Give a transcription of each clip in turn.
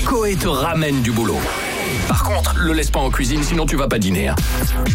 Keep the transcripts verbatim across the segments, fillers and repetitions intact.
Coé te ramène du boulot. Par contre, le laisse pas en cuisine, sinon tu vas pas dîner. Hein.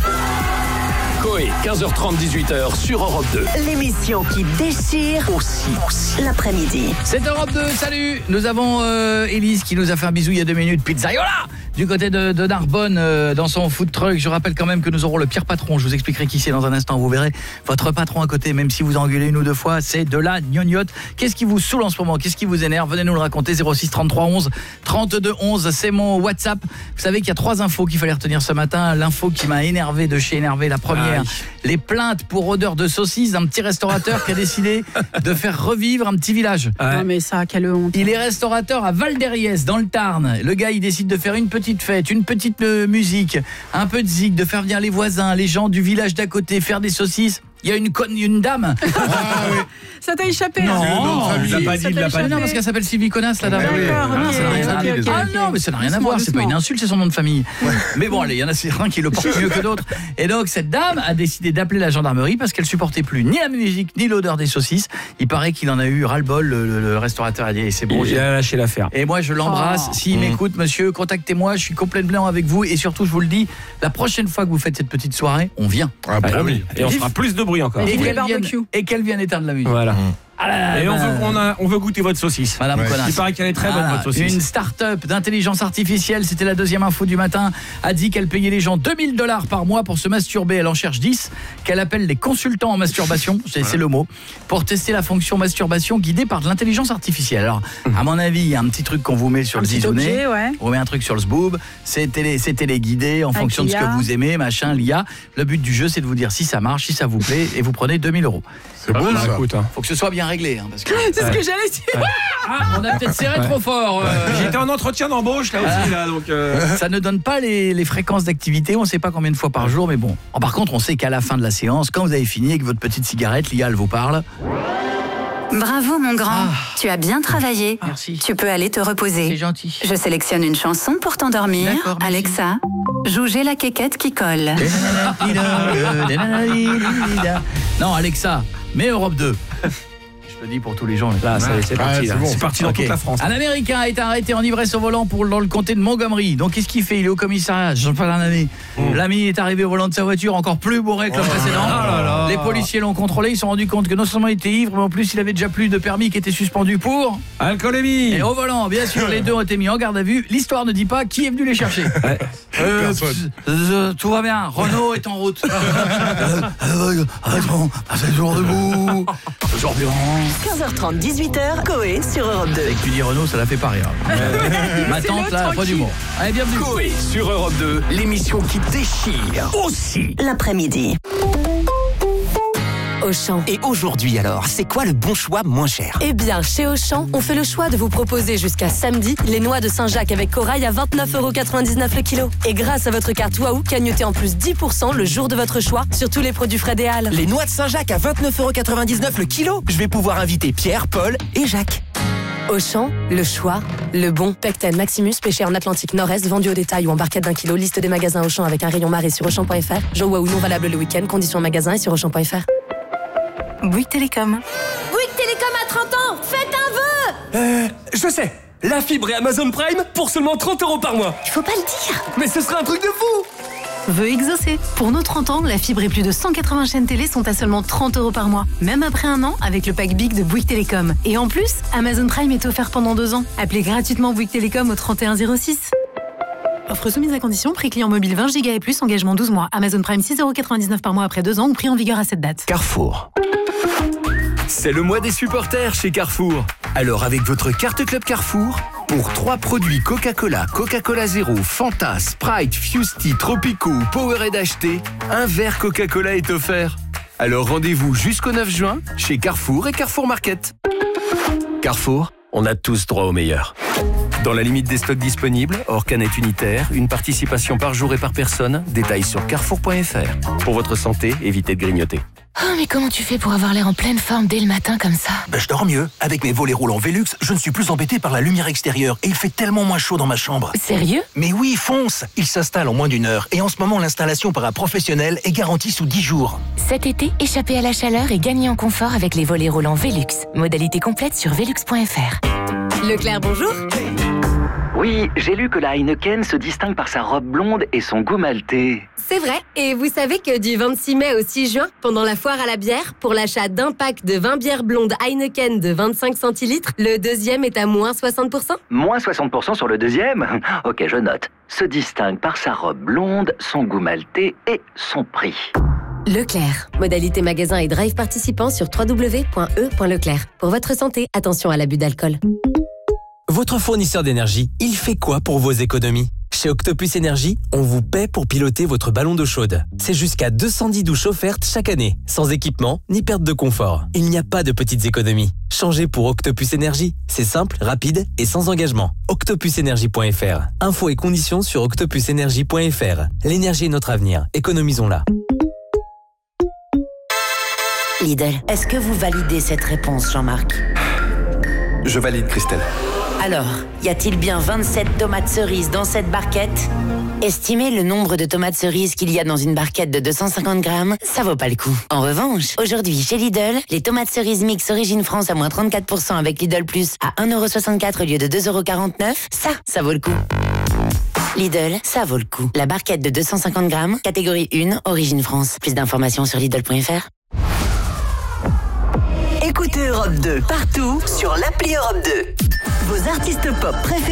Coé, quinze heures trente, dix-huit heures sur Europe deux. L'émission qui déchire aussi, aussi. l'après-midi. C'est Europe deux, salut. Nous avons euh, Élise qui nous a fait un bisou il y a deux minutes. Pizzaiola du côté de, de Narbonne euh, dans son food truck. Je rappelle quand même que nous aurons le pire patron. Je vous expliquerai qui c'est dans un instant, vous verrez. Votre patron à côté, même si vous engueulez une ou deux fois, c'est de la gnognotte. Qu'est-ce qui vous saoule en ce moment? Qu'est-ce qui vous énerve? Venez nous le raconter. Zéro six trente-trois onze trente-deux onze, c'est mon WhatsApp. Vous savez qu'il y a trois infos qu'il fallait retenir ce matin. L'info qui m'a énervé de chez Énervé, la première. Ah, les plaintes pour odeur de saucisse d'un petit restaurateur qui a décidé de faire revivre un petit village. Ouais. Non mais ça, quelle honte. Il est restaurateur à Val-d'Hériès, dans le Tarn. Le gars, il décide de faire une petite fête, une petite euh, musique, un peu de zig, de faire venir les voisins, les gens du village d'à côté, faire des saucisses. Il y a une conne, une dame. Ah, oui. Ça t'a échappé. Non, hein. il l'a pas dit, il l'a pas dit. Non, parce qu'elle s'appelle Sylvie Connasse, la dame. D'accord, ah, okay, ça n'a rien à okay, okay, ah okay. non, mais ça n'a rien à voir, c'est pas une insulte, c'est son nom de famille. Ouais. Mais bon, allez, il y en a certains qui le portent mieux que d'autres. Et donc cette dame a décidé d'appeler la gendarmerie parce qu'elle supportait plus ni la musique ni l'odeur des saucisses. Il paraît qu'il en a eu ras-le-bol, le, le, le restaurateur a dit c'est bon, j'ai lâché l'affaire. Et moi je l'embrasse, oh. s'il mmh. m'écoute monsieur, contactez-moi, je suis complètement avec vous et surtout je vous le dis, la prochaine fois que vous faites cette petite soirée, on vient. Ah, bah, oui. Et on fera plus de bruit encore. Et qu'elle vienne, et qu'elle vienne éteindre la musique. Voilà. Mmh. Ah là, et bah, on, veut, on, a, on veut goûter votre saucisse. Madame ouais. Connasse. Il paraît qu'elle est très bonne, ah, votre saucisse. Une start-up d'intelligence artificielle, c'était la deuxième info du matin, a dit qu'elle payait les gens deux mille dollars par mois pour se masturber. Elle en cherche dix, qu'elle appelle des consultants en masturbation, c'est, c'est le mot, pour tester la fonction masturbation guidée par de l'intelligence artificielle. Alors, à mon avis, il y a un petit truc qu'on vous met sur un le zizounet, ouais. on met un truc sur le zboob, c'est, télé, c'est téléguidé en Avec fonction de ce que vous aimez, machin, l'I A. Le but du jeu, c'est de vous dire si ça marche, si ça vous plaît, et vous prenez deux mille euros. C'est bon, ça. Écoute, hein. Faut que ce soit bien réglé. Hein, parce que... C'est ouais. ce que j'allais dire. Ouais. Ah, on a peut-être serré ouais. trop fort. Euh... J'étais en entretien d'embauche là aussi. Là, donc euh... Ça ne donne pas les, les fréquences d'activité. On ne sait pas combien de fois par jour, mais bon. Oh, par contre, on sait qu'à la fin de la séance, quand vous avez fini avec votre petite cigarette, l'I A elle vous parle. Bravo mon grand, ah. tu as bien travaillé. Merci. Tu peux aller te reposer. C'est gentil. Je sélectionne une chanson pour t'endormir. D'accord, Alexa, joue J'ai la quéquette qui colle. Non, Alexa, mets Europe deux. Je le dis pour tous les gens. Là, ça, c'est parti. Ah, c'est, là. bon. c'est parti dans okay. toute la France. Un Américain a été arrêté en ivresse au volant pour, dans le comté de Montgomery. Donc, qu'est-ce qu'il fait? Il est au commissariat. Je ne sais pas l'année. Mm. L'ami est arrivé au volant de sa voiture encore plus bourré que le oh précédent. Là là. Les policiers l'ont contrôlé. Ils se sont rendus compte que non seulement il était ivre, mais en plus, il avait déjà plus de permis qui était suspendu pour... alcoolémie. Et au volant, bien sûr, les deux ont été mis en garde à vue. L'histoire ne dit pas qui est venu les chercher. Ouais. Euh, euh, tout va bien. Renault est en route. Attends, passez le jour debout. Toujours bien. quinze heures trente, dix-huit heures, Coé sur Europe deux. Et que tu dis Renault, ça la fait pas rire. Ma tante, là, pas d'humour. Allez, bienvenue. Coé sur Europe deux, l'émission qui déchire aussi l'après-midi. Auchan. Et aujourd'hui alors, c'est quoi le bon choix moins cher? Eh bien, chez Auchan, on fait le choix de vous proposer jusqu'à samedi les noix de Saint-Jacques avec corail à vingt-neuf euros quatre-vingt-dix-neuf le kilo. Et grâce à votre carte Waouh, cagnotez en plus dix pour cent le jour de votre choix sur tous les produits frais des Halles. Les noix de Saint-Jacques à vingt-neuf euros quatre-vingt-dix-neuf le kilo. Je vais pouvoir inviter Pierre, Paul et Jacques. Auchan, le choix, le bon. Pecten Maximus, pêché en Atlantique Nord-Est, vendu au détail ou en barquette d'un kilo. Liste des magasins Auchan avec un rayon marée sur Auchan point F R. Joe Waouh non valable le week-end. Conditions en magasin et sur Auchan point F R. Bouygues Télécom. Bouygues Télécom à trente ans, faites un vœu. Euh, je sais. La fibre et Amazon Prime pour seulement trente euros par mois. Il faut pas le dire. Mais ce sera un truc de fou. Vœu exaucé. Pour nos trente ans, la fibre et plus de cent quatre-vingts chaînes télé sont à seulement trente euros par mois. Même après un an, avec le pack Big de Bouygues Télécom. Et en plus, Amazon Prime est offert pendant deux ans. Appelez gratuitement Bouygues Télécom au trente et un zéro six. Offre soumise à condition, prix client mobile vingt giga et plus, engagement douze mois. Amazon Prime six euros quatre-vingt-dix-neuf par mois après deux ans ou prix en vigueur à cette date. Carrefour. C'est le mois des supporters chez Carrefour. Alors avec votre carte Club Carrefour, pour trois produits Coca-Cola, Coca-Cola Zéro, Fanta, Sprite, Fusti, Tropico, Powerade acheté, un verre Coca-Cola est offert. Alors rendez-vous jusqu'au neuf juin chez Carrefour et Carrefour Market. Carrefour, on a tous droit au meilleur. Dans la limite des stocks disponibles, hors canette unitaire, une participation par jour et par personne, détails sur carrefour point F R. Pour votre santé, évitez de grignoter. Oh, mais comment tu fais pour avoir l'air en pleine forme dès le matin comme ça? Ben, je dors mieux. Avec mes volets roulants Velux, je ne suis plus embêté par la lumière extérieure et il fait tellement moins chaud dans ma chambre. Sérieux? Mais oui, fonce! Il s'installe en moins d'une heure et en ce moment, l'installation par un professionnel est garantie sous dix jours. Cet été, échappez à la chaleur et gagnez en confort avec les volets roulants Velux. Modalité complète sur velux point F R. Leclerc, bonjour. Oui, j'ai lu que la Heineken se distingue par sa robe blonde et son goût maltais. C'est vrai. Et vous savez que du vingt-six mai au six juin, pendant la foire à la bière, pour l'achat d'un pack de vingt bières blondes Heineken de vingt-cinq centilitres, le deuxième est à moins soixante pour cent. Moins soixante pour cent sur le deuxième? Ok, je note. Se distingue par sa robe blonde, son goût maltais et son prix. Leclerc. Modalité magasin et drive participant sur w w w point e point leclerc. Pour votre santé, attention à l'abus d'alcool. Votre fournisseur d'énergie, il fait quoi pour vos économies? Chez Octopus Énergie, on vous paie pour piloter votre ballon d'eau chaude. C'est jusqu'à deux cent dix douches offertes chaque année, sans équipement ni perte de confort. Il n'y a pas de petites économies. Changez pour Octopus Énergie. C'est simple, rapide et sans engagement. octopus énergie point f r. Infos et conditions sur octopus énergie point f r. L'énergie est notre avenir. Économisons-la. Lidl, est-ce que vous validez cette réponse, Jean-Marc? Je valide, Christelle. Alors, y a-t-il bien vingt-sept tomates cerises dans cette barquette? Estimez le nombre de tomates cerises qu'il y a dans une barquette de deux cent cinquante grammes, ça vaut pas le coup. En revanche, aujourd'hui chez Lidl, les tomates cerises mix Origine France à moins trente-quatre pour cent avec Lidl Plus à un euro soixante-quatre au lieu de deux euros quarante-neuf, ça, ça vaut le coup. Lidl, ça vaut le coup. La barquette de deux cent cinquante grammes, catégorie un, Origine France. Plus d'informations sur Lidl point f r. Écoutez Europe deux partout sur l'appli Europe deux. Vos artistes pop préférés.